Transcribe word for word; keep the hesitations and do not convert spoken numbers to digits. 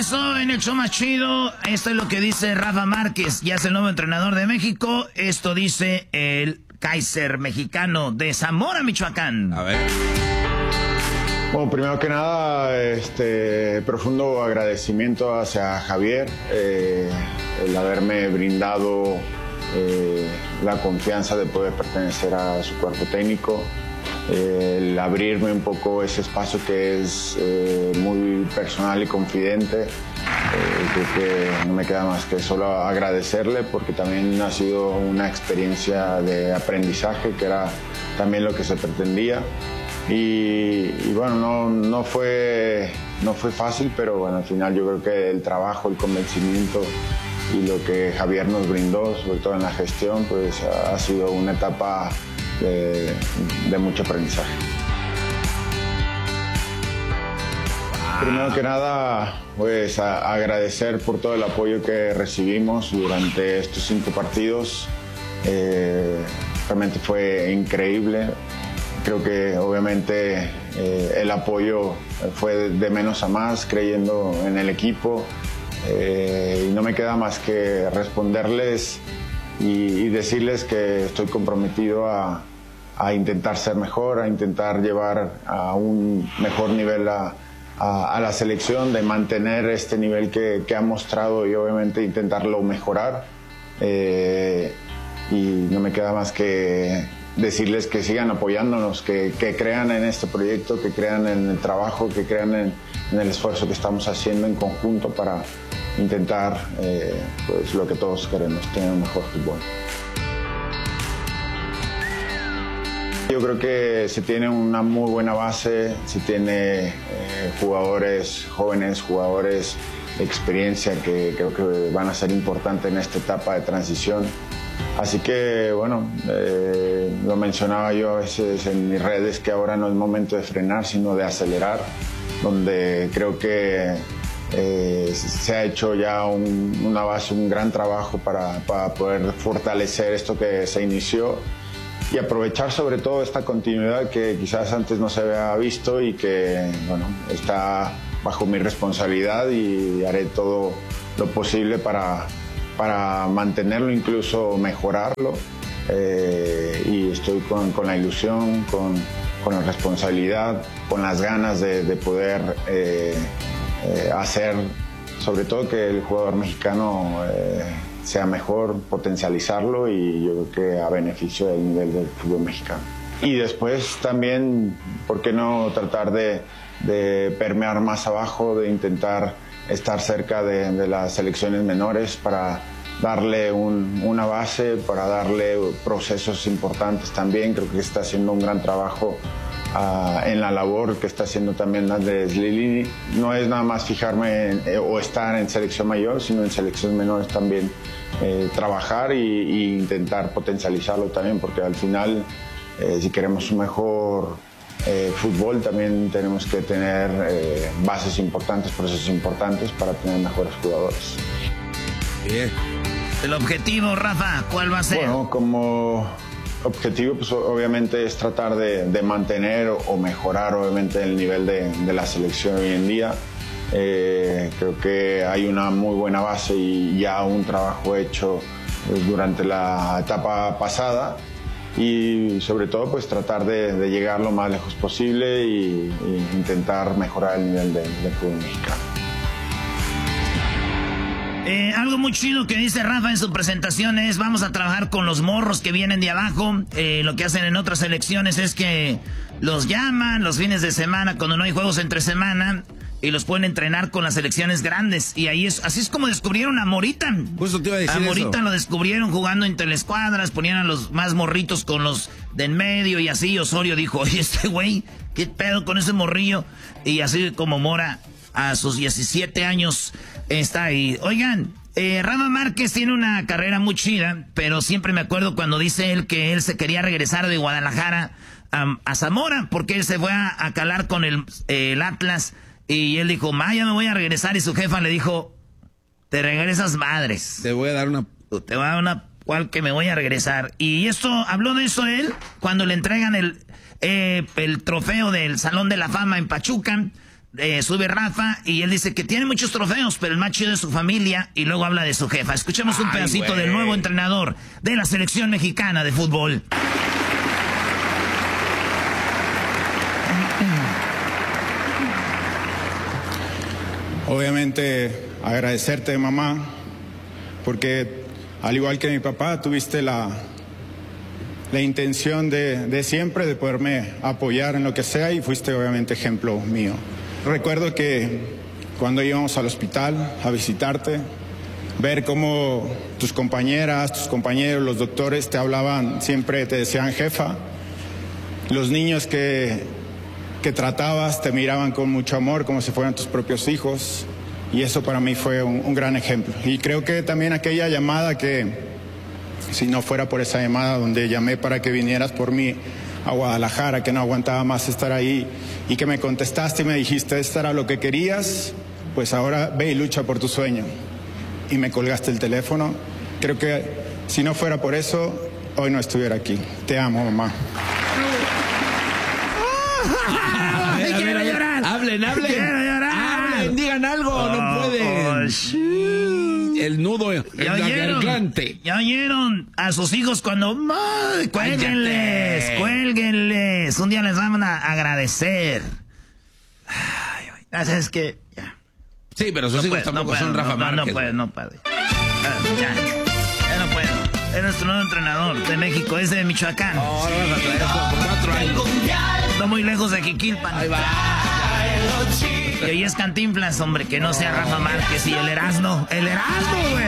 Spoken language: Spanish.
regreso en el show más chido. Esto es lo que dice Rafa Márquez, ya es el nuevo entrenador de México. Esto dice el Kaiser mexicano de Zamora, Michoacán. A ver. Bueno, primero que nada, este profundo agradecimiento hacia Javier, eh, el haberme brindado eh, la confianza de poder pertenecer a su cuerpo técnico. El abrirme un poco ese espacio que es eh, muy personal y confidente. Eh, creo que no me queda más que solo agradecerle, porque también ha sido una experiencia de aprendizaje, que era también lo que se pretendía. Y, y bueno, no, no, fue, no fue fácil, pero bueno, al final yo creo que el trabajo, el convencimiento y lo que Javier nos brindó, sobre todo en la gestión, pues ha, ha sido una etapa De, de mucho aprendizaje. Primero que nada, pues a, agradecer por todo el apoyo que recibimos durante estos cinco partidos. Eh, realmente fue increíble. Creo que obviamente eh, el apoyo fue de, de menos a más, creyendo en el equipo. Eh, y no me queda más que responderles y, y decirles que estoy comprometido a a intentar ser mejor, a intentar llevar a un mejor nivel a, a, a la selección, de mantener este nivel que, que ha mostrado y obviamente intentarlo mejorar. Eh, y no me queda más que decirles que sigan apoyándonos, que, que crean en este proyecto, que crean en el trabajo, que crean en, en el esfuerzo que estamos haciendo en conjunto para intentar eh, pues lo que todos queremos, tener un mejor fútbol. Yo creo que se tiene una muy buena base, se tiene eh, jugadores jóvenes, jugadores de experiencia que creo que van a ser importantes en esta etapa de transición. Así que, bueno, eh, lo mencionaba yo a veces en mis redes, que ahora no es momento de frenar, sino de acelerar, donde creo que eh, se ha hecho ya un, una base, un gran trabajo para, para poder fortalecer esto que se inició. Y aprovechar sobre todo esta continuidad que quizás antes no se había visto y que, bueno, está bajo mi responsabilidad, y haré todo lo posible para, para mantenerlo, incluso mejorarlo. Eh, y estoy con, con la ilusión, con, con la responsabilidad, con las ganas de, de poder eh, eh, hacer, sobre todo, que el jugador mexicano eh, sea mejor, potencializarlo, y yo creo que a beneficio del nivel del fútbol mexicano. Y después también, ¿por qué no tratar de, de permear más abajo, de intentar estar cerca de, de las selecciones menores para darle un, una base, para darle procesos importantes también? Creo que está haciendo un gran trabajo uh, en la labor que está haciendo también Andrés Lilini. No es nada más fijarme en, eh, o estar en selección mayor, sino en selecciones menores también. Eh, trabajar e intentar potencializarlo también, porque al final, eh, si queremos un mejor eh, fútbol, también tenemos que tener eh, bases importantes, procesos importantes para tener mejores jugadores. Bien. El objetivo, Rafa, ¿cuál va a ser? Bueno, como objetivo, pues obviamente es tratar de, de mantener o mejorar obviamente el nivel de, de la selección hoy en día. Eh, creo que hay una muy buena base y ya un trabajo hecho pues, durante la etapa pasada, y sobre todo pues tratar de, de llegar lo más lejos posible y, y intentar mejorar el nivel del de fútbol mexicano. Eh, algo muy chido que dice Rafa en su presentación es: vamos a trabajar con los morros que vienen de abajo. Eh, lo que hacen en otras selecciones es que los llaman los fines de semana cuando no hay juegos entre semana y los pueden entrenar con las selecciones grandes. Y ahí es, así es como descubrieron a Morita. Justo te iba a decir a Morita eso. Lo descubrieron jugando entre las escuadras, ponían a los más morritos con los de en medio, y así Osorio dijo: oye, este güey, ¿qué pedo con ese morrillo? Y así como Mora, a sus diecisiete años, está ahí. Oigan, eh, Rafa Márquez tiene una carrera muy chida, pero siempre me acuerdo cuando dice él que él se quería regresar de Guadalajara a, a Zamora, porque él se fue a, a calar con el, eh, el Atlas. Y él dijo: ma, ya me voy a regresar. Y su jefa le dijo: te regresas madres. Te voy a dar una... Te voy a dar una cual que me voy a regresar. Y esto, habló de eso él cuando le entregan el, eh, el trofeo del Salón de la Fama en Pachuca. eh, sube Rafa y él dice que tiene muchos trofeos, pero el más chido es su familia, y luego habla de su jefa. Escuchemos un Ay, pedacito wey. del nuevo entrenador de la selección mexicana de fútbol. Obviamente agradecerte, mamá, porque al igual que mi papá tuviste la, la intención de, de siempre de poderme apoyar en lo que sea, y fuiste obviamente ejemplo mío. Recuerdo que cuando íbamos al hospital a visitarte, ver cómo tus compañeras, tus compañeros, los doctores te hablaban, siempre te decían jefa, los niños que... que tratabas, te miraban con mucho amor, como si fueran tus propios hijos, y eso para mí fue un, un gran ejemplo. Y creo que también aquella llamada que, si no fuera por esa llamada donde llamé para que vinieras por mí a Guadalajara, que no aguantaba más estar ahí, y que me contestaste y me dijiste, esto era lo que querías, pues ahora ve y lucha por tu sueño. Y me colgaste el teléfono. Creo que si no fuera por eso, hoy no estuviera aquí. Te amo, mamá. Ay, quiero llorar. Hablen, hablen. Quiero llorar. Hablen, digan algo, oh, no pueden. Oh, sí. El nudo, el gargante. Ya oyeron a sus hijos cuando... ¡Ay, cuélguenles! Cállate. ¡Cuélguenles! Un día les van a agradecer. Ay, es que... Ya. Sí, pero sus no hijos puedo, tampoco no puedo, son Rafa no, Márquez. No puedo, no puedo. Ya, ya no puedo. Es nuestro nuevo entrenador de México, es de Michoacán. Oh, no vas a traer esto por cuatro años. Está muy lejos de Jiquilpan. Ahí va. Y ahí es Cantinflas, hombre, que no sea Rafa Márquez y el Erasmo. El Erasmo, güey.